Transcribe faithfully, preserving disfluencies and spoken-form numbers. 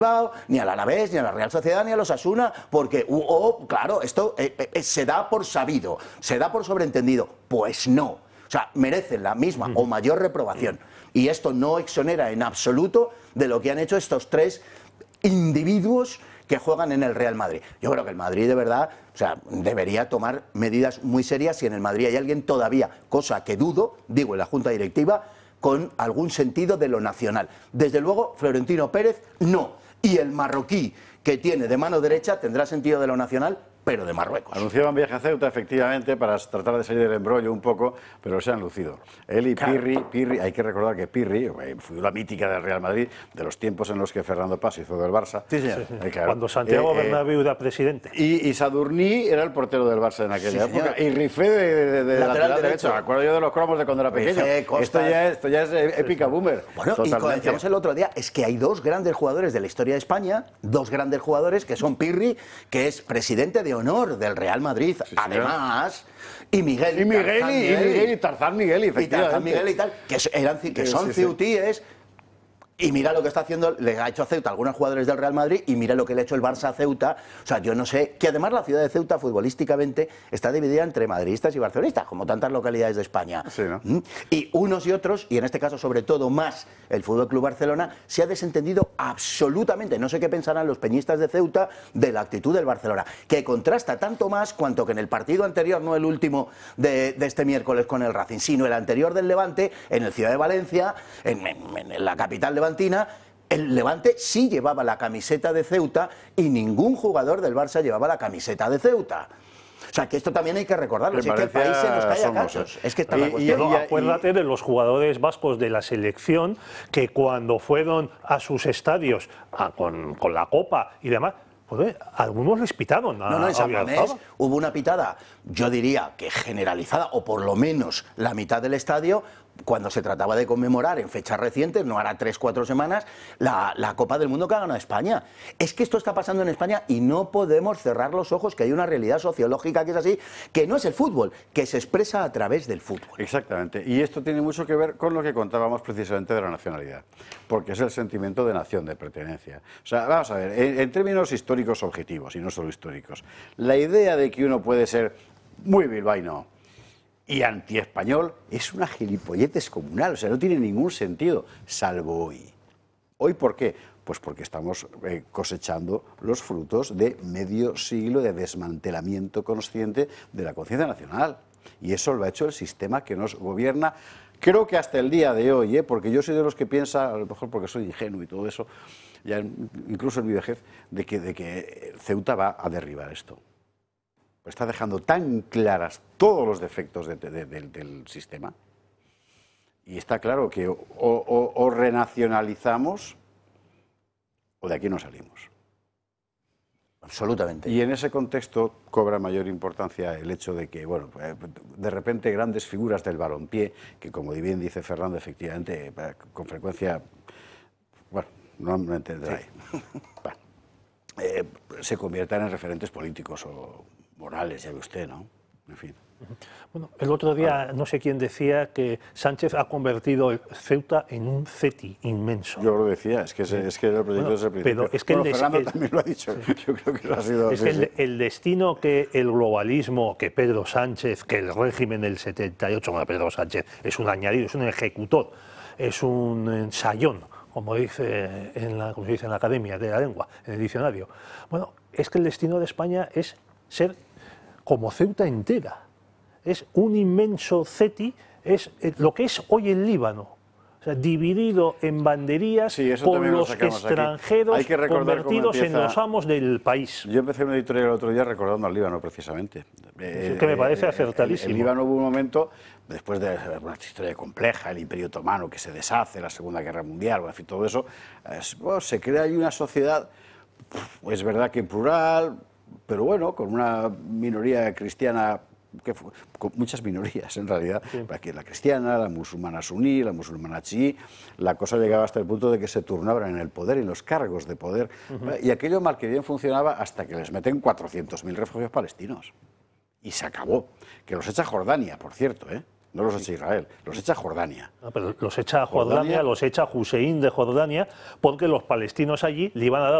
ni al Alavés, ni a la Real Sociedad, ni a los Osasuna, porque, oh, claro, esto eh, eh, se da por sabido, se da por sobreentendido. Pues no. O sea, merecen la misma o mayor reprobación. Y esto no exonera en absoluto de lo que han hecho estos tres individuos que juegan en el Real Madrid. Yo creo que el Madrid, de verdad, o sea, debería tomar medidas muy serias si en el Madrid hay alguien todavía, cosa que dudo, digo, en la Junta Directiva, con algún sentido de lo nacional. Desde luego, Florentino Pérez, no. Y el marroquí que tiene de mano derecha tendrá sentido de lo nacional, pero de Marruecos. Anunciaban viaje a Ceuta, efectivamente, para tratar de salir del embrollo un poco, pero se han lucido. Él y claro. Pirri, Pirri, hay que recordar que Pirri fue la mítica del Real Madrid, de los tiempos en los que Fernando Paz hizo del Barça. Sí, señor. Sí, sí. Claro. Cuando Santiago eh, Bernabéu era presidente. Y, y Sadurní era el portero del Barça en aquella sí, época. Señor. Y Rifé de, de, de lateral, lateral derecho. Me acuerdo yo de los cromos de cuando era pequeño. Rifé, esto, ya es, esto ya es épica sí, boomer. Bueno, totalmente. Y como decíamos el otro día, es que hay dos grandes jugadores de la historia de España, dos grandes jugadores que son Pirri, que es presidente de honor del Real Madrid, sí, además, y Miguel y Miguel y, y Miguel y Tarzán Miguel, y Tarzán Miguel y tal, que, eran, que son sí, sí, ceutíes. Sí. Y mira lo que está haciendo, le ha hecho a Ceuta a algunos jugadores del Real Madrid y mira lo que le ha hecho el Barça a Ceuta. O sea, yo no sé, que además la ciudad de Ceuta futbolísticamente está dividida entre madridistas y barcelonistas, como tantas localidades de España. Sí, ¿no? Y unos y otros, y en este caso sobre todo más el Fútbol Club Barcelona, se ha desentendido absolutamente, no sé qué pensarán los peñistas de Ceuta, de la actitud del Barcelona, que contrasta tanto más cuanto que en el partido anterior, no el último de, de este miércoles con el Racing, sino el anterior del Levante, en el Ciudad de Valencia, en, en, en la capital levantina, el Levante sí llevaba la camiseta de Ceuta y ningún jugador del Barça llevaba la camiseta de Ceuta. O sea, que esto también hay que recordarlo. Es que el país se nos cae a cachos. Es que está la cuestión. Y, y, y, acuérdate de los jugadores vascos de la selección que cuando fueron a sus estadios a, con, con la Copa y demás, pues, algunos les pitaron. A, no, no, en San Mamés hubo una pitada, yo diría que generalizada, o por lo menos la mitad del estadio, cuando se trataba de conmemorar en fechas recientes, no hará tres, cuatro semanas, la, la Copa del Mundo que ha ganado España. Es que esto está pasando en España y no podemos cerrar los ojos, que hay una realidad sociológica que es así, que no es el fútbol, que se expresa a través del fútbol. Exactamente, y esto tiene mucho que ver con lo que contábamos precisamente de la nacionalidad, porque es el sentimiento de nación, de pertenencia. O sea, vamos a ver, en, en términos históricos objetivos, y no solo históricos, la idea de que uno puede ser muy bilbaíno y antiespañol es una gilipollez descomunal, o sea, no tiene ningún sentido, salvo hoy. ¿Hoy por qué? Pues porque estamos eh, cosechando los frutos de medio siglo de desmantelamiento consciente de la conciencia nacional. Y eso lo ha hecho el sistema que nos gobierna, creo que hasta el día de hoy, ¿eh? Porque yo soy de los que piensa, a lo mejor porque soy ingenuo y todo eso, ya incluso en mi vejez, de que, de que Ceuta va a derribar esto. Está dejando tan claras todos los defectos de, de, de, del sistema. Y está claro que o, o, o renacionalizamos o de aquí no salimos. Absolutamente. Y en ese contexto cobra mayor importancia el hecho de que, bueno, de repente grandes figuras del balompié, que como bien dice Fernando, efectivamente, con frecuencia, bueno, no me entenderáis, sí. Bueno, eh, se conviertan en referentes políticos o morales, ya ve usted, ¿no? En fin. Bueno, el otro día no sé quién decía que Sánchez ha convertido Ceuta en un CETI inmenso. Yo lo decía, es que, es, es que el proyecto bueno, es el principio. Pero es que bueno, el Fernando el, también lo ha dicho, sí. Yo creo que lo ha sido. Es sí, que el, sí. el destino que el globalismo, que Pedro Sánchez, que el régimen del setenta y ocho, bueno, Pedro Sánchez es un añadido, es un ejecutor, es un ensayón, como dice en la, como se dice en la Academia de la Lengua, en el diccionario. Bueno, es que el destino de España es ser como Ceuta entera. Es un inmenso CETI, es lo que es hoy el Líbano, o sea, dividido en banderías sí, por los extranjeros convertidos en los amos del país. Yo empecé una editorial el otro día recordando al Líbano, precisamente. Es que me parece eh, acertadísimo. En el Líbano hubo un momento, después de una historia compleja, el Imperio Otomano que se deshace, la Segunda Guerra Mundial, bueno, en fin, todo eso, es, bueno, se crea ahí una sociedad, es verdad que plural, pero bueno, con una minoría cristiana, que fue, con muchas minorías en realidad, sí. Aquí la cristiana, la musulmana suní, la musulmana chií, la cosa llegaba hasta el punto de que se turnaban en el poder, en los cargos de poder, uh-huh. Y aquello mal que bien funcionaba hasta que les meten cuatrocientos mil refugiados palestinos. Y se acabó. Que los echa Jordania, por cierto, ¿eh? no los echa Israel, los echa Jordania. No, pero los echa Jordania, Jordania, los echa Hussein de Jordania, porque los palestinos allí le iban a dar